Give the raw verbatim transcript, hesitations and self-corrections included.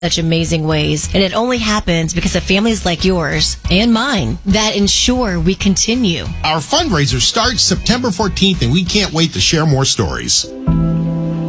such amazing ways. And it only happens because of families like yours and mine that ensure we continue. Our fundraiser starts September fourteenth, and we can't wait to share more stories.